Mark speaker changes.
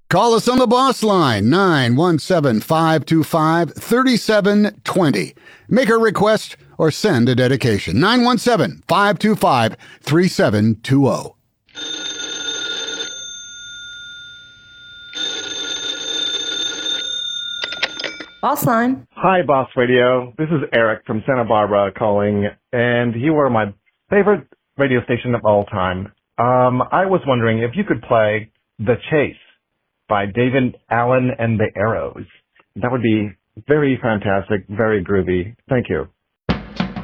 Speaker 1: Call us on the boss line, 917-525-3720. Make a request or send a dedication, 917-525-3720.
Speaker 2: Boss line.
Speaker 3: Hi, Boss Radio. This is Eric from Santa Barbara calling, and you are my favorite radio station of all time. I was wondering if you could play The Chase by David Allen and the Arrows. That would be very fantastic, very groovy. Thank you.